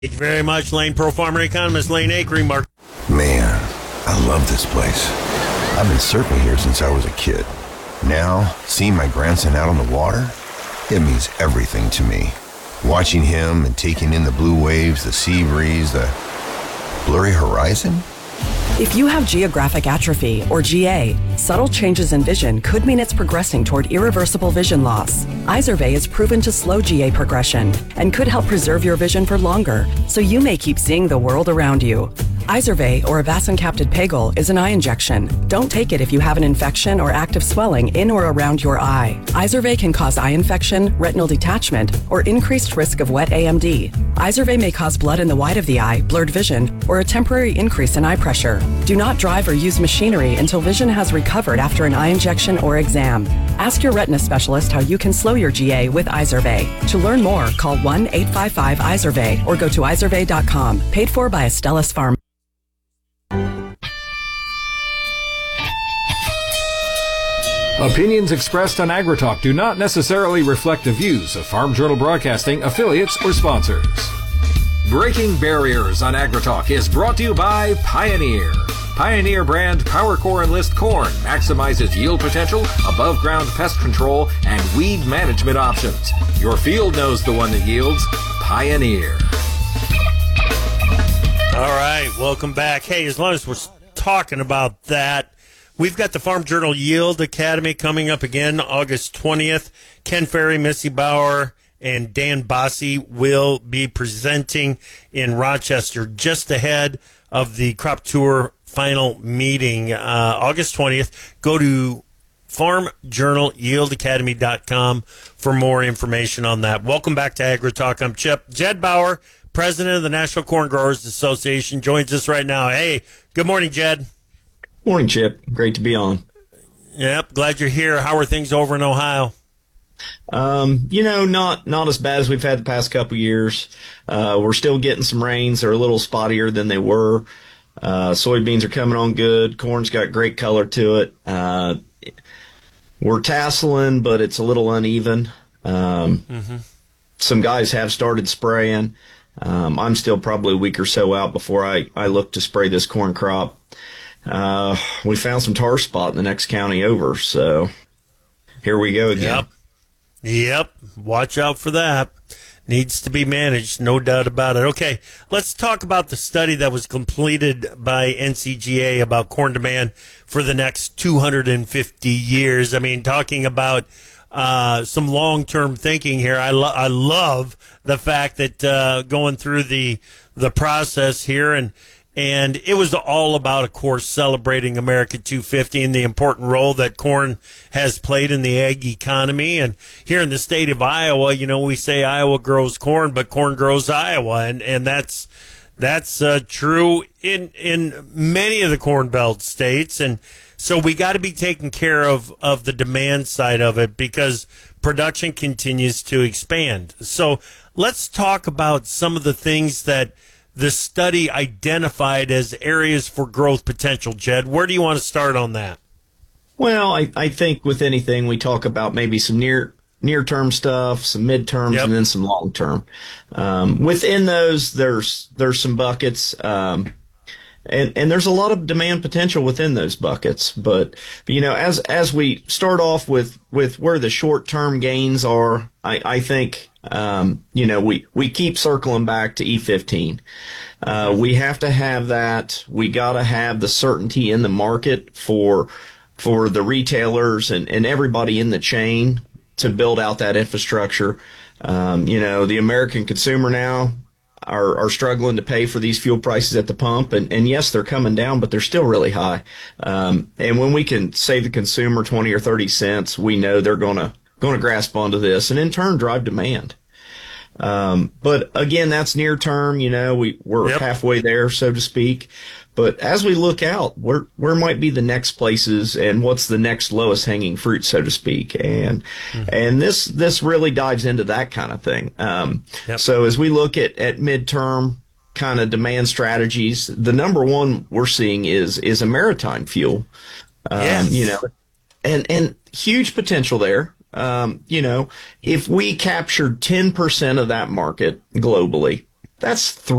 Thank you very much, Lane Pro Farmer Economist Lane Acre. Mark. Man, I love this place. I've been surfing here since I was a kid. Now, seeing my grandson out on the water, it means everything to me. Watching him and taking in the blue waves, the sea breeze, the blurry horizon. If you have geographic atrophy, or GA, subtle changes in vision could mean it's progressing toward irreversible vision loss. Izervay is proven to slow GA progression and could help preserve your vision for longer, so you may keep seeing the world around you. Izervay, or avacincaptad pegol, is an eye injection. Don't take it if you have an infection or active swelling in or around your eye. Izervay can cause eye infection, retinal detachment, or increased risk of wet AMD. Izervay may cause blood in the white of the eye, blurred vision, or a temporary increase in eye pressure. Do not drive or use machinery until vision has recovered after an eye injection or exam. Ask your retina specialist how you can slow your GA with Izervay. To learn more, call 1-855-IZERVAY or go to izervay.com. Paid for by Astellas Pharma. Opinions expressed on AgriTalk do not necessarily reflect the views of Farm Journal Broadcasting, affiliates, or sponsors. Breaking Barriers on AgriTalk is brought to you by Pioneer. Pioneer brand PowerCore Enlist corn maximizes yield potential, above ground pest control, and weed management options. Your field knows the one that yields. Pioneer. All right, welcome back. Hey, as long as we're talking about that, we've got the Farm Journal Yield Academy coming up again August 20th. Ken Ferry, Missy Bauer, and Dan Bossi will be presenting in Rochester just ahead of the Crop Tour final meeting, August 20th. Go to farmjournalyieldacademy.com for more information on that. Welcome back to AgriTalk. I'm Chip. Jed Bauer, president of the National Corn Growers Association, joins us right now. Hey, good morning, Jed. Morning, Chip. Great to be on. Yep, glad you're here. How are things over in Ohio? Not as bad as we've had the past couple years. We're still getting some rains. They're a little spottier than they were. Soybeans are coming on good. Corn's got great color to it. We're tasseling, but it's a little uneven. Some guys have started spraying. I'm still probably a week or so out before I look to spray this corn crop. We found some tar spot in the next county over, so here we go again. Yep. Watch out for that. Needs to be managed, no doubt about it. Okay, let's talk about the study that was completed by NCGA about corn demand for the next 250 years. I mean, talking about some long-term thinking here. I love the fact that going through the process here, and it was all about, of course, celebrating America 250 and the important role that corn has played in the ag economy. And here in the state of Iowa, we say Iowa grows corn, but corn grows Iowa. And that's true in many of the Corn Belt states. And so we got to be taking care of the demand side of it because production continues to expand. So let's talk about some of the things that the study identified as areas for growth potential. Jed, where do you want to start on that? Well, I think with anything, we talk about maybe some near-term stuff, some mid-terms, and then some long-term. Within those, there's some buckets, and there's a lot of demand potential within those buckets. But as we start off with where the short-term gains are, I think we keep circling back to E15. We have to have that. We got to have the certainty in the market for the retailers and everybody in the chain to build out that infrastructure. The American consumer now are struggling to pay for these fuel prices at the pump. And yes, they're coming down, but they're still really high. And when we can save the consumer 20 or 30 cents, we know they're going to grasp onto this and in turn drive demand. But again, that's near term, we're halfway there, so to speak. But as we look out, where might be the next places and what's the next lowest hanging fruit, so to speak. And this really dives into that kind of thing. So as we look at midterm kind of demand strategies, the number one we're seeing is a maritime fuel. And huge potential there. If we captured 10% of that market globally, That's